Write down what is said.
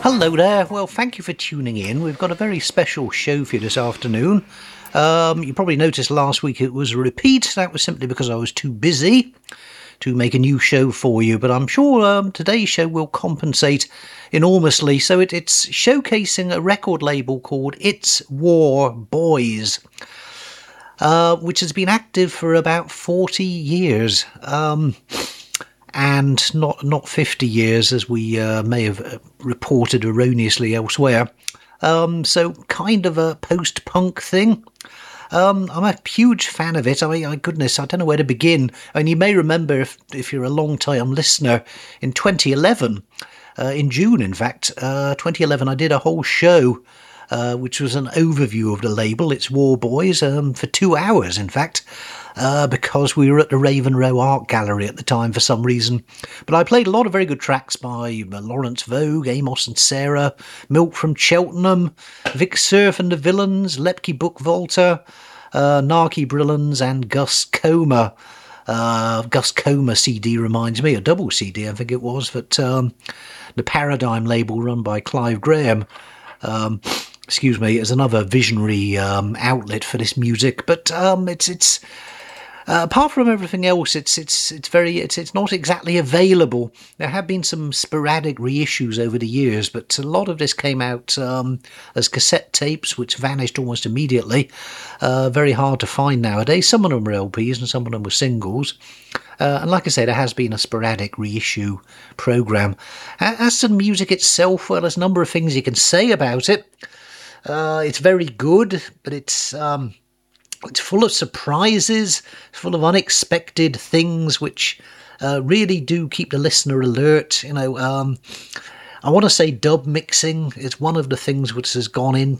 Hello there. Well, thank you for tuning in. We've got a very special show for you this afternoon. You probably noticed last week it was a repeat. That was simply because I was too busy to make a new show for you. But I'm sure today's show will compensate enormously. So it's showcasing a record label called It's War Boys, which has been active for about 40 years. And not 50 years, as we may have reported erroneously elsewhere. So kind of a post-punk thing. I'm a huge fan of it. I mean, goodness, I don't know where to begin. And you may remember, if you're a long-time listener, in 2011, in June, in fact, 2011, I did a whole show which was an overview of the label, It's War Boys, for 2 hours, in fact. Because we were at the Raven Row Art Gallery at the time for some reason. But I played a lot of very good tracks by Lawrence Vogue, Amos and Sarah, Milk from Cheltenham, Vic Cerf and the Villains, Lepke Bookvolter, Narky Brillans and Gus Coma. Gus Coma CD reminds me, a double CD I think it was, but the Paradigm label run by Clive Graham. Is another visionary outlet for this music, but it's apart from everything else, it's not exactly available. There have been some sporadic reissues over the years, but a lot of this came out as cassette tapes, which vanished almost immediately. Very hard to find nowadays. Some of them were LPs and some of them were singles. And like I say, there has been a sporadic reissue programme. As to the music itself, well, there's a number of things you can say about it. It's very good, but it's full of surprises, full of unexpected things, which really do keep the listener alert. I want to say dub mixing is one of the things which has gone in